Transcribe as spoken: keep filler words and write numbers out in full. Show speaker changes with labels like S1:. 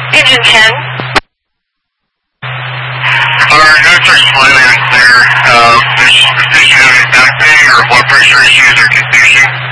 S1: Engine ten.
S2: Our notes are slightly unclear. Uh, fish, fish having back pain or blood pressure issues or confusion?